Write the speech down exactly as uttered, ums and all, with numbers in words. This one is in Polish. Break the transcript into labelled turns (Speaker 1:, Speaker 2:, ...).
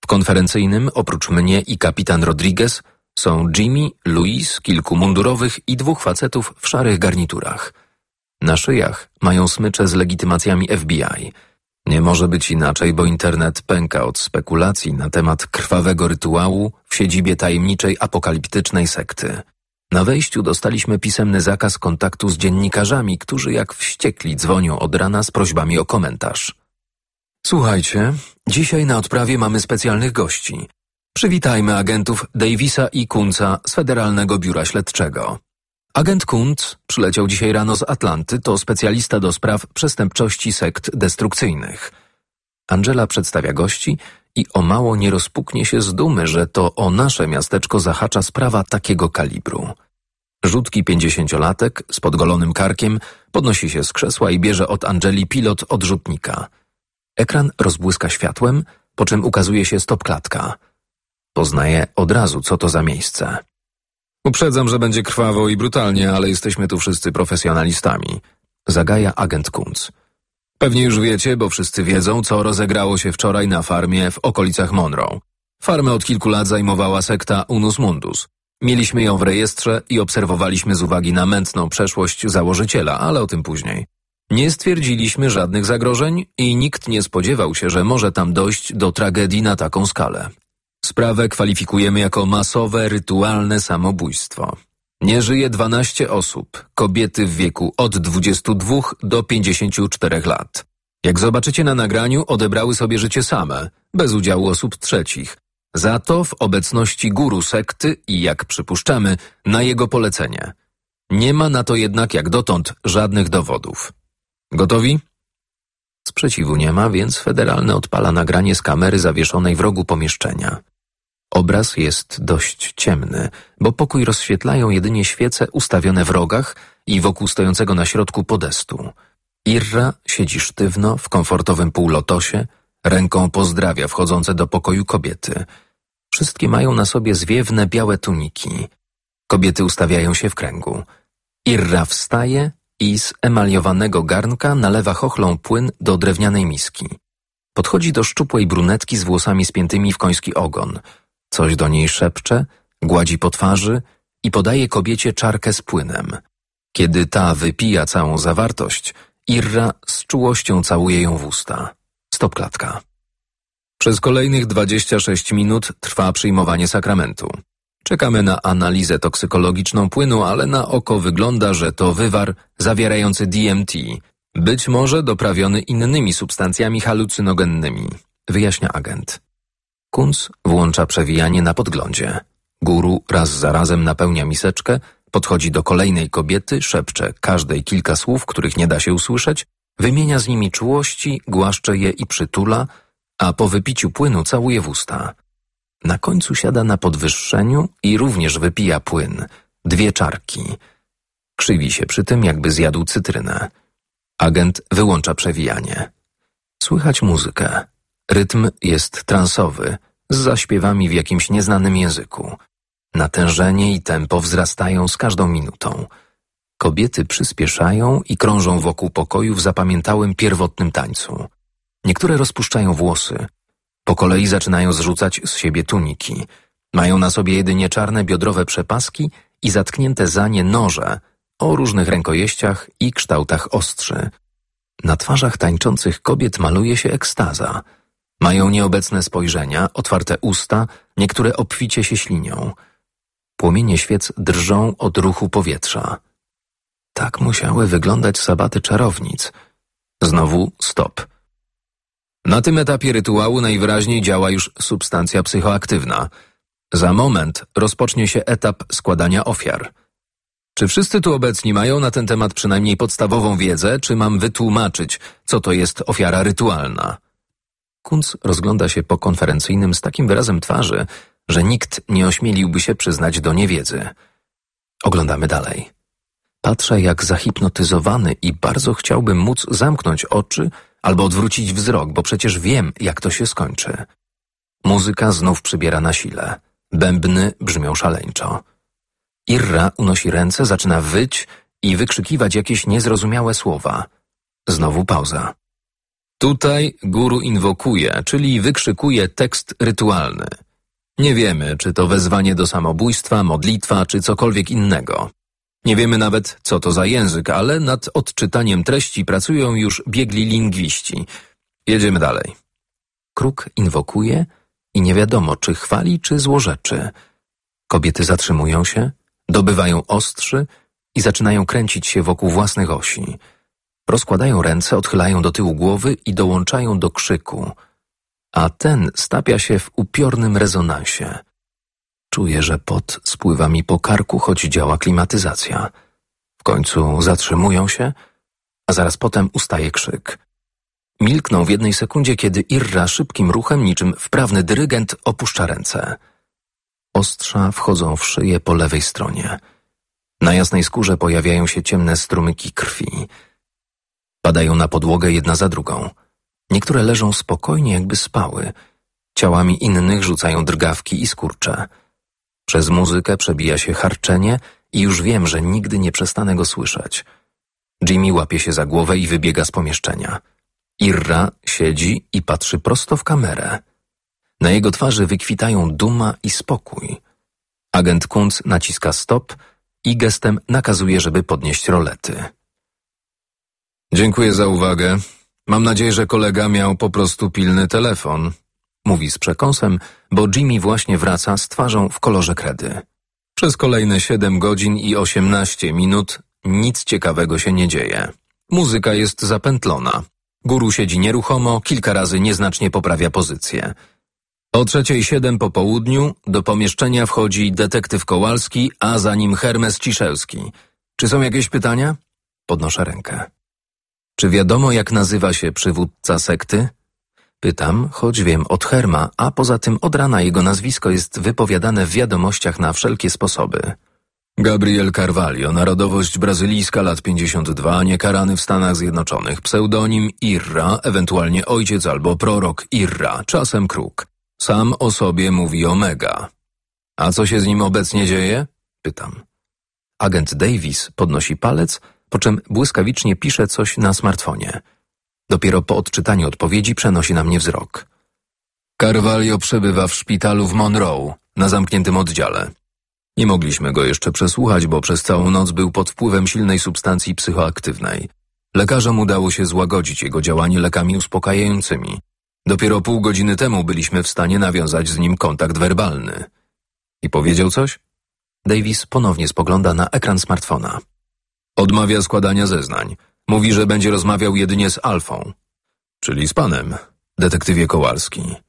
Speaker 1: konferencyjnym, oprócz mnie i kapitan Rodriguez, są Jimmy, Luis, kilku mundurowych i dwóch facetów w szarych garniturach. Na szyjach mają smycze z legitymacjami F B I. Nie może być inaczej, bo internet pęka od spekulacji na temat krwawego rytuału w siedzibie tajemniczej apokaliptycznej sekty. Na wejściu dostaliśmy pisemny zakaz kontaktu z dziennikarzami, którzy jak wściekli dzwonią od rana z prośbami o komentarz. Słuchajcie, dzisiaj na odprawie mamy specjalnych gości. Przywitajmy agentów Davisa i Kunza z Federalnego Biura Śledczego. Agent Kuntz przyleciał dzisiaj rano z Atlanty, to specjalista do spraw przestępczości sekt destrukcyjnych. Angela przedstawia gości i o mało nie rozpuknie się z dumy, że to o nasze miasteczko zahacza sprawa takiego kalibru. Rzutki pięćdziesięciolatek z podgolonym karkiem podnosi się z krzesła i bierze od Angeli pilot odrzutnika. Ekran rozbłyska światłem, po czym ukazuje się stopklatka. Poznaje od razu, co to za miejsce. Uprzedzam, że będzie krwawo i brutalnie, ale jesteśmy tu wszyscy profesjonalistami. Zagaja agent Kuntz. Pewnie już wiecie, bo wszyscy wiedzą, co rozegrało się wczoraj na farmie w okolicach Monroe. Farmę od kilku lat zajmowała sekta Unus Mundus. Mieliśmy ją w rejestrze i obserwowaliśmy z uwagi na mętną przeszłość założyciela, ale o tym później. Nie stwierdziliśmy żadnych zagrożeń i nikt nie spodziewał się, że może tam dojść do tragedii na taką skalę. Sprawę kwalifikujemy jako masowe, rytualne samobójstwo. Nie żyje dwanaście osób, kobiety w wieku od dwudziestu dwóch do pięćdziesięciu czterech lat. Jak zobaczycie na nagraniu, odebrały sobie życie same, bez udziału osób trzecich. Za to w obecności guru sekty i, jak przypuszczamy, na jego polecenie. Nie ma na to jednak jak dotąd żadnych dowodów. Gotowi? Sprzeciwu nie ma, więc Federalny odpala nagranie z kamery zawieszonej w rogu pomieszczenia. Obraz jest dość ciemny, bo pokój rozświetlają jedynie świece ustawione w rogach i wokół stojącego na środku podestu. Irra siedzi sztywno w komfortowym półlotosie, ręką pozdrawia wchodzące do pokoju kobiety. Wszystkie mają na sobie zwiewne białe tuniki. Kobiety ustawiają się w kręgu. Irra wstaje i z emaliowanego garnka nalewa chochlą płyn do drewnianej miski. Podchodzi do szczupłej brunetki z włosami spiętymi w koński ogon. Coś do niej szepcze, gładzi po twarzy i podaje kobiecie czarkę z płynem. Kiedy ta wypija całą zawartość, Irra z czułością całuje ją w usta. Stopklatka. Przez kolejnych dwadzieścia sześć minut trwa przyjmowanie sakramentu. Czekamy na analizę toksykologiczną płynu, ale na oko wygląda, że to wywar zawierający D M T, być może doprawiony innymi substancjami halucynogennymi, wyjaśnia agent. Kuntz włącza przewijanie na podglądzie. Guru raz za razem napełnia miseczkę, podchodzi do kolejnej kobiety, szepcze każdej kilka słów, których nie da się usłyszeć, wymienia z nimi czułości, głaszcze je i przytula, a po wypiciu płynu całuje w usta. Na końcu siada na podwyższeniu i również wypija płyn. Dwie czarki. Krzywi się przy tym, jakby zjadł cytrynę. Agent wyłącza przewijanie. Słychać muzykę. Rytm jest transowy, z zaśpiewami w jakimś nieznanym języku. Natężenie i tempo wzrastają z każdą minutą. Kobiety przyspieszają i krążą wokół pokoju w zapamiętałym pierwotnym tańcu. Niektóre rozpuszczają włosy. Po kolei zaczynają zrzucać z siebie tuniki. Mają na sobie jedynie czarne biodrowe przepaski i zatknięte za nie noże o różnych rękojeściach i kształtach ostrzy. Na twarzach tańczących kobiet maluje się ekstaza. Mają nieobecne spojrzenia, otwarte usta, niektóre obficie się ślinią. Płomienie świec drżą od ruchu powietrza. Tak musiały wyglądać sabaty czarownic. Znowu stop. Na tym etapie rytuału najwyraźniej działa już substancja psychoaktywna. Za moment rozpocznie się etap składania ofiar. Czy wszyscy tu obecni mają na ten temat przynajmniej podstawową wiedzę, czy mam wytłumaczyć, co to jest ofiara rytualna? Kuntz rozgląda się po konferencyjnym z takim wyrazem twarzy, że nikt nie ośmieliłby się przyznać do niewiedzy. Oglądamy dalej. Patrzę jak zahipnotyzowany i bardzo chciałbym móc zamknąć oczy albo odwrócić wzrok, bo przecież wiem, jak to się skończy. Muzyka znów przybiera na sile. Bębny brzmią szaleńczo. Irra unosi ręce, zaczyna wyć i wykrzykiwać jakieś niezrozumiałe słowa. Znowu pauza. Tutaj guru inwokuje, czyli wykrzykuje tekst rytualny. Nie wiemy, czy to wezwanie do samobójstwa, modlitwa, czy cokolwiek innego. Nie wiemy nawet, co to za język, ale nad odczytaniem treści pracują już biegli lingwiści. Jedziemy dalej. Kruk inwokuje i nie wiadomo, czy chwali, czy złorzeczy. Kobiety zatrzymują się, dobywają ostrzy i zaczynają kręcić się wokół własnych osi. Rozkładają ręce, odchylają do tyłu głowy i dołączają do krzyku. A ten stapia się w upiornym rezonansie. Czuję, że pot spływa mi po karku, choć działa klimatyzacja. W końcu zatrzymują się, a zaraz potem ustaje krzyk. Milkną w jednej sekundzie, kiedy Irra szybkim ruchem, niczym wprawny dyrygent, opuszcza ręce. Ostrza wchodzą w szyję po lewej stronie. Na jasnej skórze pojawiają się ciemne strumyki krwi. Padają na podłogę jedna za drugą. Niektóre leżą spokojnie, jakby spały. Ciałami innych rzucają drgawki i skurcze. Przez muzykę przebija się charczenie i już wiem, że nigdy nie przestanę go słyszeć. Jimmy łapie się za głowę i wybiega z pomieszczenia. Irra siedzi i patrzy prosto w kamerę. Na jego twarzy wykwitają duma i spokój. Agent Kuntz naciska stop i gestem nakazuje, żeby podnieść rolety. Dziękuję za uwagę. Mam nadzieję, że kolega miał po prostu pilny telefon. Mówi z przekąsem, bo Jimmy właśnie wraca z twarzą w kolorze kredy. Przez kolejne siedem godzin i osiemnaście minut nic ciekawego się nie dzieje. Muzyka jest zapętlona. Guru siedzi nieruchomo, kilka razy nieznacznie poprawia pozycję. O trzeciej siedem po południu do pomieszczenia wchodzi detektyw Kowalski, a za nim Hermes Ciszelski. Czy są jakieś pytania? Podnoszę rękę. Czy wiadomo, jak nazywa się przywódca sekty? Pytam, choć wiem od Herma, a poza tym od rana jego nazwisko jest wypowiadane w wiadomościach na wszelkie sposoby. Gabriel Carvalho, narodowość brazylijska, lat pięćdziesiąt dwa, niekarany w Stanach Zjednoczonych, pseudonim Irra, ewentualnie ojciec albo prorok Irra, czasem Kruk. Sam o sobie mówi Omega. A co się z nim obecnie dzieje? Pytam. Agent Davis podnosi palec, po czym błyskawicznie pisze coś na smartfonie. Dopiero po odczytaniu odpowiedzi przenosi na mnie wzrok. Carvalho przebywa w szpitalu w Monroe, na zamkniętym oddziale. Nie mogliśmy go jeszcze przesłuchać, bo przez całą noc był pod wpływem silnej substancji psychoaktywnej. Lekarzom udało się złagodzić jego działanie lekami uspokajającymi. Dopiero pół godziny temu byliśmy w stanie nawiązać z nim kontakt werbalny. I powiedział coś? Davis ponownie spogląda na ekran smartfona. Odmawia składania zeznań. Mówi, że będzie rozmawiał jedynie z Alfą. Czyli z panem, detektywie Kowalski.